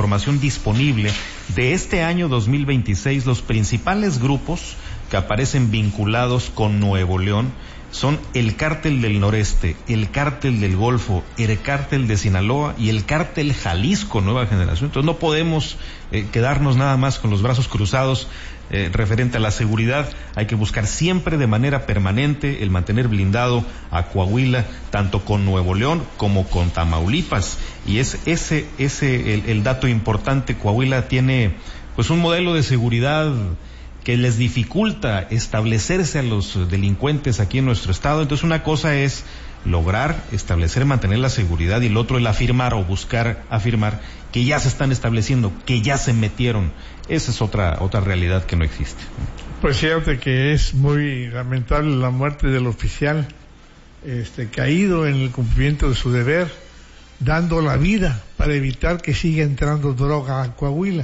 información disponible de este año 2026, los principales grupos que aparecen vinculados con Nuevo León son el Cártel del Noreste, el Cártel del Golfo, el Cártel de Sinaloa y el Cártel Jalisco Nueva Generación. Entonces no podemos quedarnos nada más con los brazos cruzados referente a la seguridad. Hay que buscar siempre de manera permanente el mantener blindado a Coahuila, tanto con Nuevo León como con Tamaulipas. Y es el dato importante. Coahuila tiene pues un modelo de seguridad que les dificulta establecerse a los delincuentes aquí en nuestro estado. Entonces una cosa es lograr establecer, mantener la seguridad, y el otro el afirmar o buscar afirmar que ya se están estableciendo, que ya se metieron. Esa es otra realidad que no existe. Pues fíjate que es muy lamentable la muerte del oficial caído en el cumplimiento de su deber, dando la vida para evitar que siga entrando droga a Coahuila.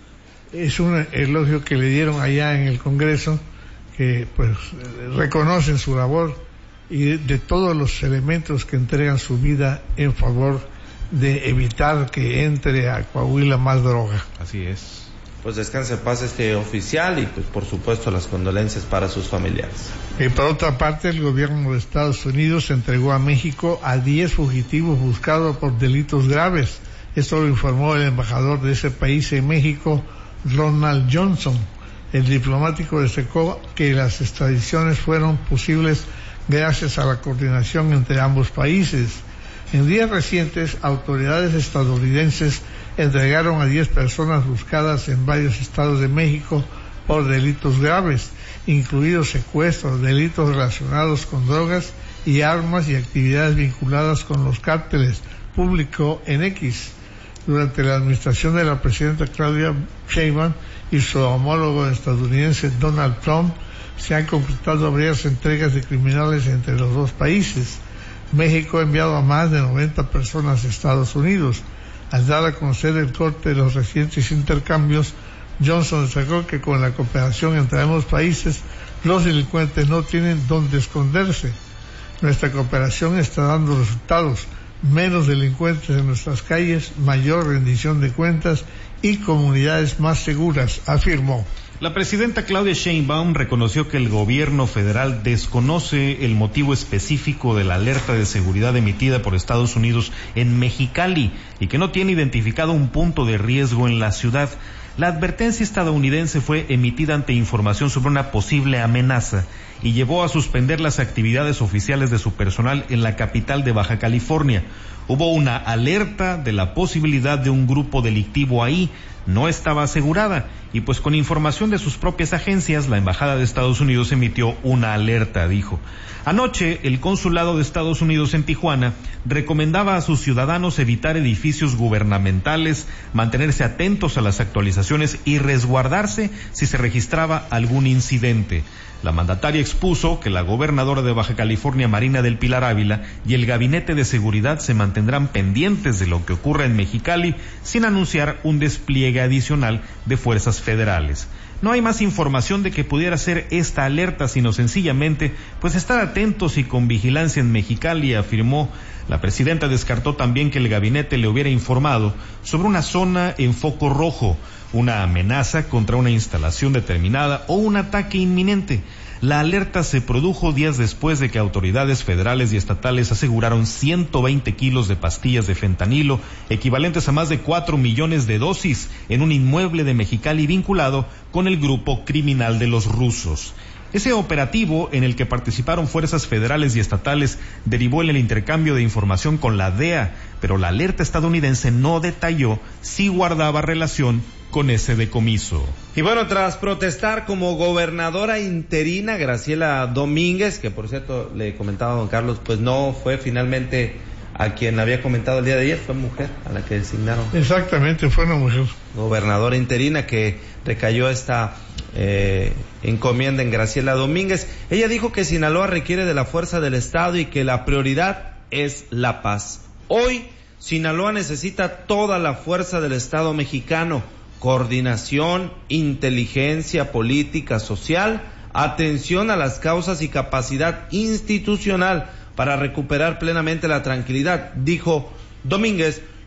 Es un elogio que le dieron allá en el Congreso, que pues reconocen su labor y de todos los elementos que entregan su vida en favor de evitar que entre a Coahuila más droga. Así es. Pues descanse en paz este oficial y pues por supuesto las condolencias para sus familiares. Y por otra parte, el gobierno de Estados Unidos entregó a México a 10 fugitivos buscados por delitos graves. Esto lo informó el embajador de ese país en México, Ronald Johnson. El diplomático destacó que las extradiciones fueron posibles gracias a la coordinación entre ambos países. En días recientes, autoridades estadounidenses entregaron a 10 personas buscadas en varios estados de México por delitos graves, incluidos secuestros, delitos relacionados con drogas y armas y actividades vinculadas con los cárteles, publicó en X. Durante la administración de la presidenta Claudia Sheinbaum y su homólogo estadounidense Donald Trump, se han completado varias entregas de criminales entre los dos países. México ha enviado a más de 90 personas a Estados Unidos. Al dar a conocer el corte de los recientes intercambios, Johnson destacó que con la cooperación entre ambos países, los delincuentes no tienen dónde esconderse. Nuestra cooperación está dando resultados. Menos delincuentes en nuestras calles, mayor rendición de cuentas y comunidades más seguras, afirmó. La presidenta Claudia Sheinbaum reconoció que el gobierno federal desconoce el motivo específico de la alerta de seguridad emitida por Estados Unidos en Mexicali y que no tiene identificado un punto de riesgo en la ciudad. La advertencia estadounidense fue emitida ante información sobre una posible amenaza y llevó a suspender las actividades oficiales de su personal en la capital de Baja California. Hubo una alerta de la posibilidad de un grupo delictivo ahí, no estaba asegurada, y pues con información de sus propias agencias, la Embajada de Estados Unidos emitió una alerta, dijo. Anoche, el Consulado de Estados Unidos en Tijuana recomendaba a sus ciudadanos evitar edificios gubernamentales, mantenerse atentos a las actualizaciones y resguardarse si se registraba algún incidente. La mandataria expuso que la gobernadora de Baja California, Marina del Pilar Ávila, y el Gabinete de Seguridad se mantendrán pendientes de lo que ocurra en Mexicali sin anunciar un despliegue adicional de fuerzas federales. No hay más información de que pudiera ser esta alerta, sino sencillamente pues estar atentos y con vigilancia en Mexicali, afirmó. La presidenta descartó también que el gabinete le hubiera informado sobre una zona en foco rojo, una amenaza contra una instalación determinada o un ataque inminente. La alerta se produjo días después de que autoridades federales y estatales aseguraron 120 kilos de pastillas de fentanilo, equivalentes a más de 4 millones de dosis, en un inmueble de Mexicali vinculado con el grupo criminal de los rusos. Ese operativo, en el que participaron fuerzas federales y estatales, derivó en el intercambio de información con la DEA, pero la alerta estadounidense no detalló si guardaba relación con ese decomiso. Y bueno, tras protestar como gobernadora interina, Graciela Domínguez, que por cierto le comentaba a don Carlos, pues no fue finalmente a quien había comentado el día de ayer, fue mujer a la que designaron. Exactamente, fue una mujer. Gobernadora interina, que recayó esta encomienda en Graciela Domínguez. Ella dijo que Sinaloa requiere de la fuerza del Estado y que la prioridad es la paz. Hoy, Sinaloa necesita toda la fuerza del Estado mexicano: coordinación, inteligencia política, social, atención a las causas y capacidad institucional para recuperar plenamente la tranquilidad, dijo Domínguez,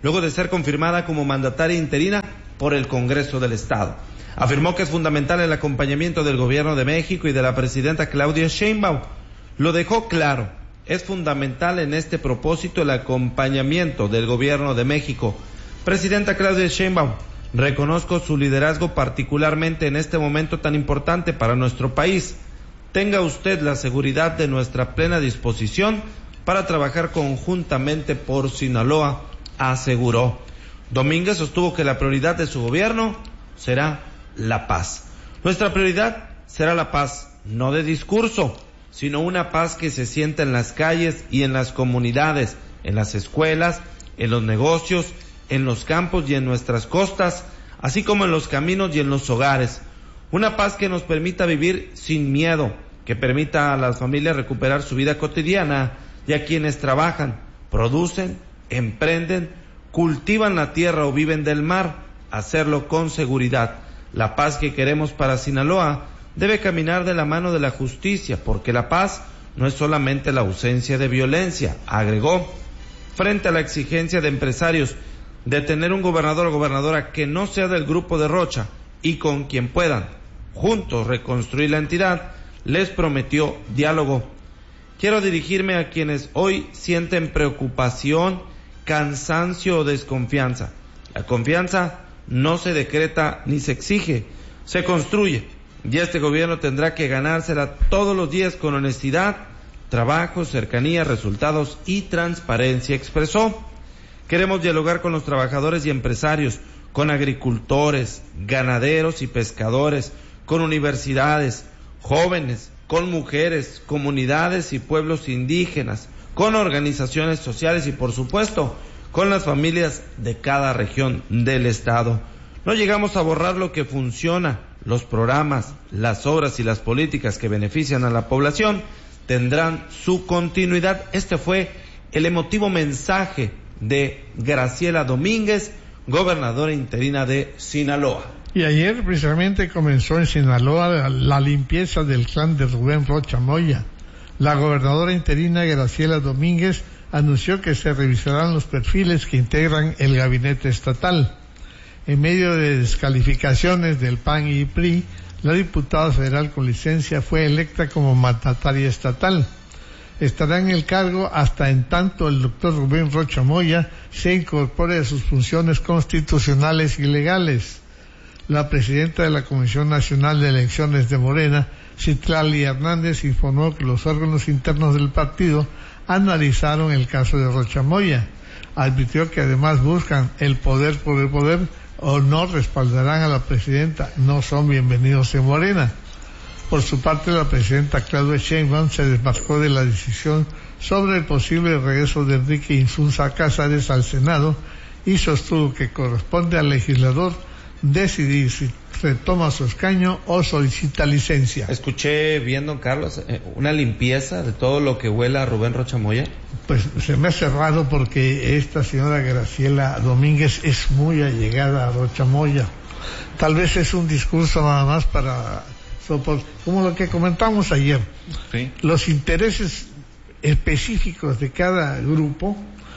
luego de ser confirmada como mandataria interina por el Congreso del Estado. Afirmó que es fundamental el acompañamiento del Gobierno de México y de la presidenta Claudia Sheinbaum. Lo dejó claro, es fundamental en este propósito el acompañamiento del Gobierno de México. Presidenta Claudia Sheinbaum, reconozco su liderazgo particularmente en este momento tan importante para nuestro país. Tenga usted la seguridad de nuestra plena disposición para trabajar conjuntamente por Sinaloa, aseguró. Domínguez sostuvo que la prioridad de su gobierno será la paz. Nuestra prioridad será la paz, no de discurso, sino una paz que se sienta en las calles y en las comunidades, en las escuelas, en los negocios, en los campos y en nuestras costas, así como en los caminos y en los hogares. Una paz que nos permita vivir sin miedo, que permita a las familias recuperar su vida cotidiana y a quienes trabajan, producen, emprenden, cultivan la tierra o viven del mar, hacerlo con seguridad. La paz que queremos para Sinaloa debe caminar de la mano de la justicia, porque la paz no es solamente la ausencia de violencia, agregó. Frente a la exigencia de empresarios de tener un gobernador o gobernadora que no sea del grupo de Rocha y con quien puedan juntos reconstruir la entidad, les prometió diálogo. Quiero dirigirme a quienes hoy sienten preocupación, cansancio o desconfianza. La confianza no se decreta ni se exige, se construye, y este gobierno tendrá que ganársela todos los días con honestidad, trabajo, cercanía, resultados y transparencia, expresó. Queremos dialogar con los trabajadores y empresarios, con agricultores, ganaderos y pescadores, con universidades, jóvenes, con mujeres, comunidades y pueblos indígenas, con organizaciones sociales y, por supuesto, con las familias de cada región del Estado. No llegamos a borrar lo que funciona. Los programas, las obras y las políticas que benefician a la población tendrán su continuidad. Este fue el emotivo mensaje de Graciela Domínguez, gobernadora interina de Sinaloa. Y ayer precisamente comenzó en Sinaloa la limpieza del clan de Rubén Rocha Moya. La gobernadora interina Graciela Domínguez anunció que se revisarán los perfiles que integran el gabinete estatal. En medio de descalificaciones del PAN y PRI, la diputada federal con licencia fue electa como mandataria estatal. Estará en el cargo hasta en tanto el doctor Rubén Rocha Moya se incorpore a sus funciones constitucionales y legales. La presidenta de la Comisión Nacional de Elecciones de Morena, Citlali Hernández, informó que los órganos internos del partido analizaron el caso de Rocha Moya. Advirtió que además buscan el poder por el poder o no respaldarán a la presidenta, no son bienvenidos en Morena. Por su parte, la presidenta Claudia Sheinbaum se desmarcó de la decisión sobre el posible regreso de Enrique Insunza Cázares al Senado y sostuvo que corresponde al legislador decidir si retoma su escaño o solicita licencia. Escuché bien, don Carlos, una limpieza de todo lo que huela a Rubén Rocha Moya. Pues se me hace raro porque esta señora Graciela Domínguez es muy allegada a Rocha Moya. Tal vez es un discurso nada más para como lo que comentamos ayer. Sí. Los intereses específicos de cada grupo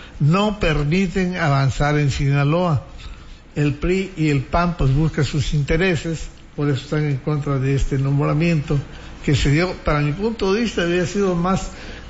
no permiten avanzar en Sinaloa. El PRI y el PAN pues buscan sus intereses, por eso están en contra de este nombramiento que se dio. Para mi punto de vista había sido más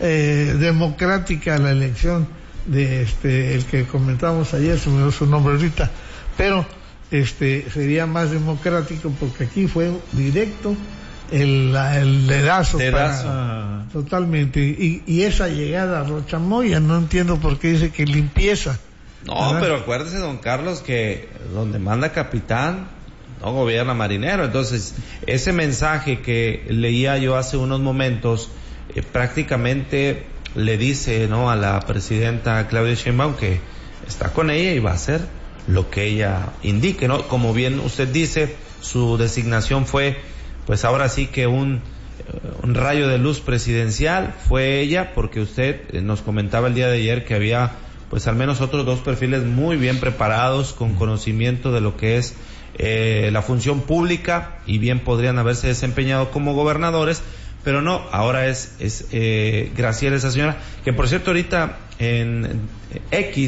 democrática la elección de el que comentamos ayer, se me dio su nombre ahorita, pero sería más democrático porque aquí fue directo el dedazo totalmente, y esa llegada a Rocha Moya, no entiendo por qué dice que limpieza. No, ¿verdad? Pero acuérdese, don Carlos, que donde manda capitán no gobierna marinero. Entonces, ese mensaje que leía yo hace unos momentos prácticamente le dice, ¿no?, a la presidenta Claudia Sheinbaum que está con ella y va a hacer lo que ella indique, ¿no? Como bien usted dice, su designación fue, pues ahora sí que un rayo de luz presidencial, fue ella, porque usted nos comentaba el día de ayer que había pues al menos otros dos perfiles muy bien preparados, con conocimiento de lo que es la función pública, y bien podrían haberse desempeñado como gobernadores, pero no, ahora es Graciela, esa señora, que por cierto ahorita en X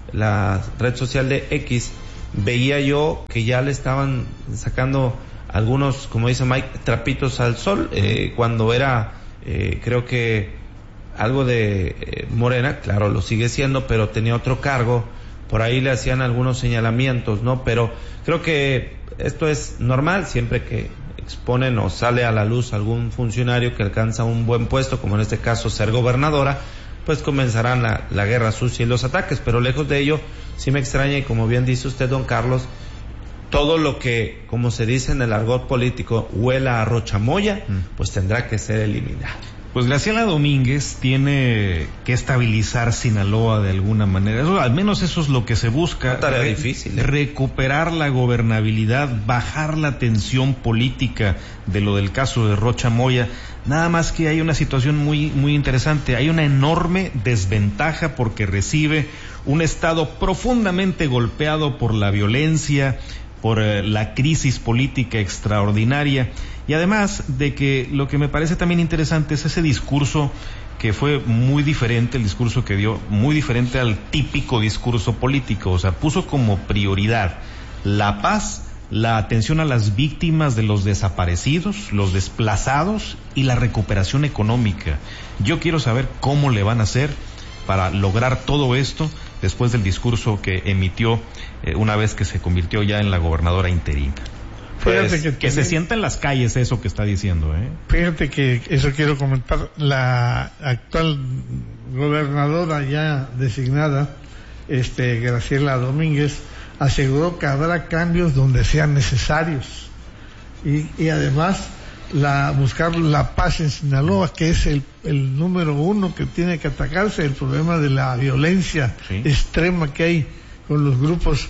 la red social de X, veía yo que ya le estaban sacando algunos, como dice Mike, trapitos al sol, cuando era, creo que algo de Morena, claro, lo sigue siendo, pero tenía otro cargo, por ahí le hacían algunos señalamientos, ¿no? Pero creo que esto es normal, siempre que exponen o sale a la luz algún funcionario que alcanza un buen puesto, como en este caso ser gobernadora, pues comenzarán la guerra sucia y los ataques, pero lejos de ello, sí me extraña, y como bien dice usted, don Carlos, todo lo que, como se dice en el argot político, huela a rochamoya, pues tendrá que ser eliminado. Pues Graciela Domínguez tiene que estabilizar Sinaloa de alguna manera. Eso, al menos eso es lo que se busca. Una tarea difícil. Recuperar la gobernabilidad, bajar la tensión política de lo del caso de Rocha Moya. Nada más que hay una situación muy, muy interesante. Hay una enorme desventaja porque recibe un estado profundamente golpeado por la violencia, por la crisis política extraordinaria, y además de que lo que me parece también interesante es ese discurso que fue muy diferente, el discurso que dio, muy diferente al típico discurso político. O sea, puso como prioridad la paz, la atención a las víctimas de los desaparecidos, los desplazados y la recuperación económica. Yo quiero saber cómo le van a hacer para lograr todo esto después del discurso que emitió una vez que se convirtió ya en la gobernadora interina. Pues, que se sienta en las calles eso que está diciendo, Fíjate que eso quiero comentar. La actual gobernadora ya designada, Graciela Domínguez, aseguró que habrá cambios donde sean necesarios, y además buscar la paz en Sinaloa, que es el número uno que tiene que atacarse, el problema de la violencia extrema que hay con los grupos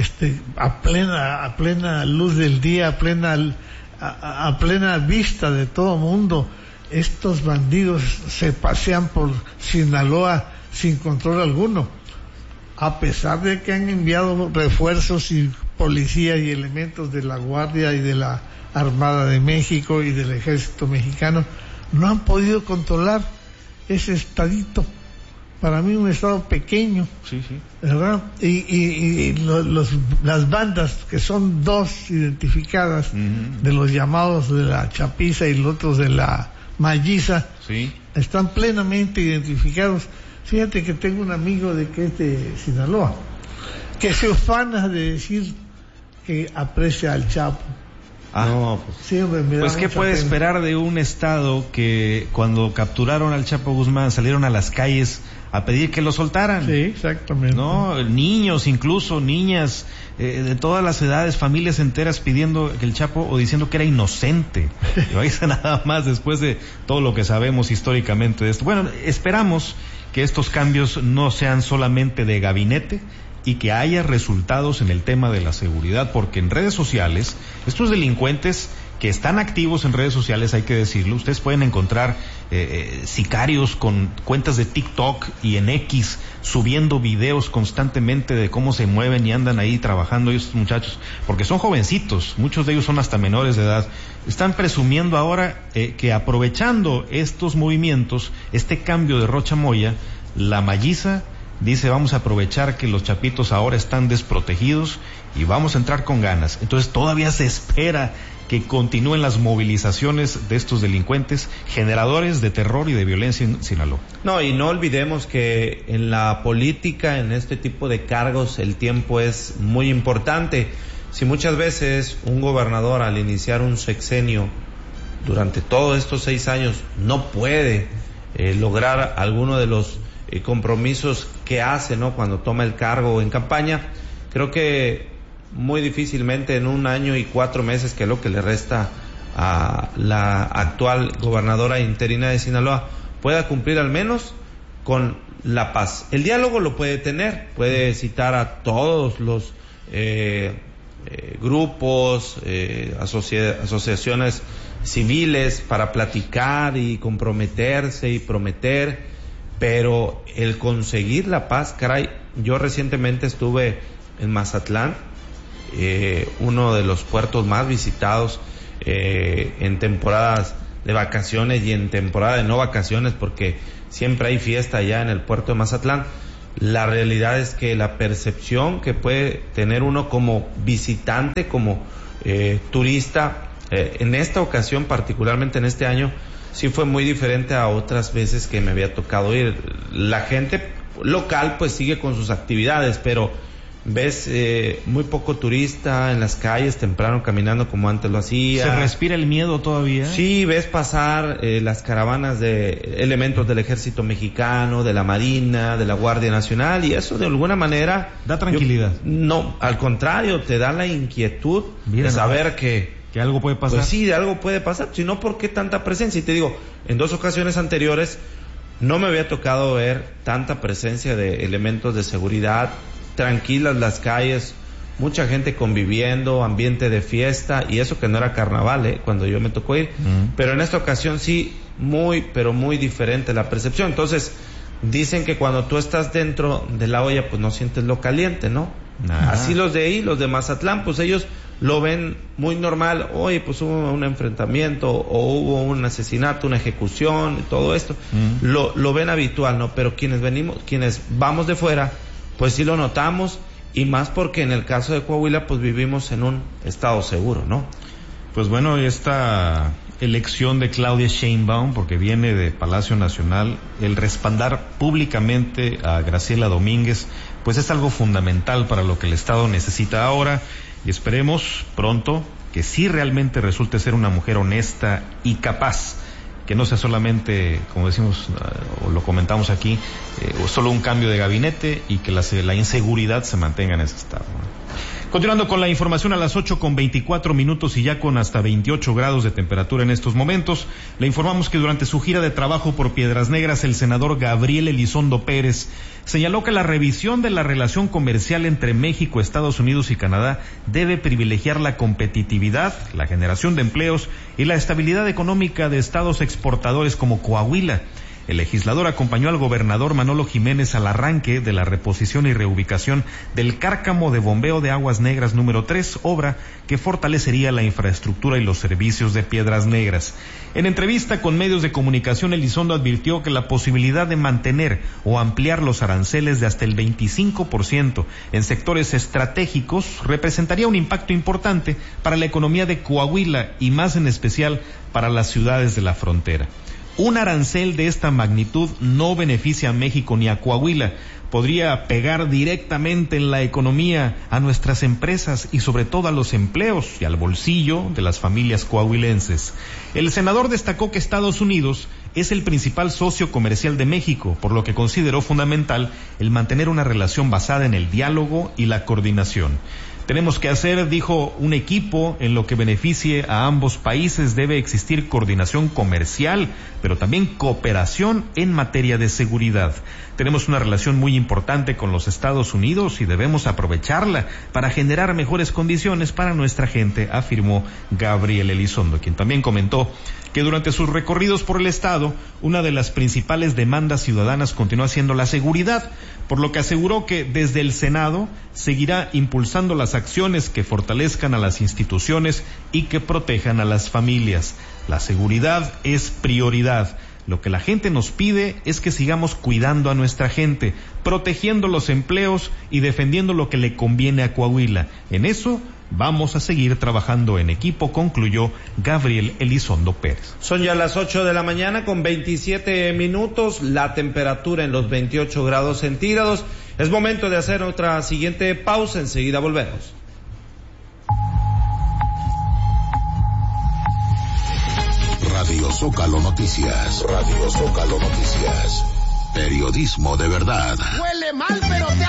a plena luz del día, a plena vista de todo mundo. Estos bandidos se pasean por Sinaloa sin control alguno, a pesar de que han enviado refuerzos y policía y elementos de la Guardia y de la Armada de México y del Ejército Mexicano. No han podido controlar ese estadito, para mí un estado pequeño, ¿verdad? Y las bandas, que son dos identificadas, de los llamados de la Chapiza y los otros de la Malliza, están plenamente identificados. Fíjate que tengo un amigo que es de Sinaloa, que se ufana de decir que aprecia al Chapo. No, pues ¿qué puede esperar de un estado que cuando capturaron al Chapo Guzmán salieron a las calles a pedir que lo soltaran? Sí, exactamente. No, niños, incluso niñas de todas las edades, familias enteras pidiendo que el Chapo, o diciendo que era inocente. Lo hice nada más después de todo lo que sabemos históricamente de esto. Bueno, esperamos que estos cambios no sean solamente de gabinete y que haya resultados en el tema de la seguridad, porque en redes sociales, estos delincuentes que están activos en redes sociales, hay que decirlo, ustedes pueden encontrar sicarios con cuentas de TikTok y en X subiendo videos constantemente de cómo se mueven y andan ahí trabajando estos muchachos, porque son jovencitos, muchos de ellos son hasta menores de edad. Están presumiendo ahora que aprovechando estos movimientos, este cambio de Rocha Moya, la Malliza dice: vamos a aprovechar que los chapitos ahora están desprotegidos y vamos a entrar con ganas. Entonces todavía se espera que continúen las movilizaciones de estos delincuentes generadores de terror y de violencia en Sinaloa. No, y no olvidemos que en la política, en este tipo de cargos, el tiempo es muy importante. Si muchas veces un gobernador, al iniciar un sexenio durante todos estos 6 años, no puede lograr alguno de los compromisos que hace, ¿no?, cuando toma el cargo en campaña, creo que muy difícilmente en 1 año y 4 meses, que es lo que le resta a la actual gobernadora interina de Sinaloa, pueda cumplir al menos con la paz. El diálogo lo puede tener, puede citar a todos los grupos, asociaciones civiles para platicar y comprometerse y prometer, pero el conseguir la paz, caray, yo recientemente estuve en Mazatlán, uno de los puertos más visitados en temporadas de vacaciones y en temporada de no vacaciones, porque siempre hay fiesta allá en el puerto de Mazatlán, La realidad es que la percepción que puede tener uno como visitante, como turista, en esta ocasión, particularmente en este año, sí fue muy diferente a otras veces que me había tocado ir. La gente local pues sigue con sus actividades, pero ves muy poco turista en las calles temprano caminando como antes lo hacía. ¿Se respira el miedo todavía? Sí, ves pasar las caravanas de elementos del ejército mexicano, de la Marina, de la Guardia Nacional, y eso de alguna manera da tranquilidad. No, al contrario, te da la inquietud de saber que algo puede pasar. Pues sí, de algo puede pasar, si no, ¿por qué tanta presencia? Y te digo, en 2 ocasiones anteriores no me había tocado ver tanta presencia de elementos de seguridad, tranquilas las calles, mucha gente conviviendo, ambiente de fiesta, y eso que no era carnaval, cuando yo me tocó ir, pero en esta ocasión sí, pero muy diferente la percepción. Entonces, dicen que cuando tú estás dentro de la olla, pues no sientes lo caliente, ¿no? Así los de ahí, los de Mazatlán, pues ellos lo ven muy normal. Oye, pues hubo un enfrentamiento o hubo un asesinato, una ejecución, todo esto, lo ven habitual, ¿no? Pero quienes vamos de fuera, pues sí lo notamos, y más porque en el caso de Coahuila pues vivimos en un estado seguro, ¿no? Pues bueno, esta elección de Claudia Sheinbaum, porque viene de Palacio Nacional, el respaldar públicamente a Graciela Domínguez, pues es algo fundamental para lo que el Estado necesita ahora, y esperemos pronto que sí realmente resulte ser una mujer honesta y capaz, que no sea solamente, como decimos o lo comentamos aquí, solo un cambio de gabinete, y que la inseguridad se mantenga en ese estado, ¿no? Continuando con la información, a las 8:24 y ya con hasta 28 grados de temperatura en estos momentos, le informamos que durante su gira de trabajo por Piedras Negras, el senador Gabriel Elizondo Pérez señaló que la revisión de la relación comercial entre México, Estados Unidos y Canadá debe privilegiar la competitividad, la generación de empleos y la estabilidad económica de estados exportadores como Coahuila. El legislador acompañó al gobernador Manolo Jiménez al arranque de la reposición y reubicación del cárcamo de bombeo de Aguas Negras número 3, obra que fortalecería la infraestructura y los servicios de Piedras Negras. En entrevista con medios de comunicación, Elizondo advirtió que la posibilidad de mantener o ampliar los aranceles de hasta el 25% en sectores estratégicos representaría un impacto importante para la economía de Coahuila y más en especial para las ciudades de la frontera. Un arancel de esta magnitud no beneficia a México ni a Coahuila. Podría pegar directamente en la economía, a nuestras empresas y sobre todo a los empleos y al bolsillo de las familias coahuilenses. El senador destacó que Estados Unidos es el principal socio comercial de México, por lo que consideró fundamental el mantener una relación basada en el diálogo y la coordinación. Tenemos que hacer, dijo, un equipo en lo que beneficie a ambos países. Debe existir coordinación comercial, pero también cooperación en materia de seguridad. Tenemos una relación muy importante con los Estados Unidos y debemos aprovecharla para generar mejores condiciones para nuestra gente, afirmó Gabriel Elizondo, quien también comentó que durante sus recorridos por el estado, una de las principales demandas ciudadanas continúa siendo la seguridad, por lo que aseguró que desde el Senado seguirá impulsando las acciones que fortalezcan a las instituciones y que protejan a las familias. La seguridad es prioridad. Lo que la gente nos pide es que sigamos cuidando a nuestra gente, protegiendo los empleos y defendiendo lo que le conviene a Coahuila. En eso vamos a seguir trabajando en equipo, concluyó Gabriel Elizondo Pérez. Son ya las 8:27 a.m, la temperatura en los 28 grados centígrados. Es momento de hacer otra siguiente pausa, enseguida volvemos. Radio Zócalo Noticias. Radio Zócalo Noticias. Periodismo de verdad. Huele mal, pero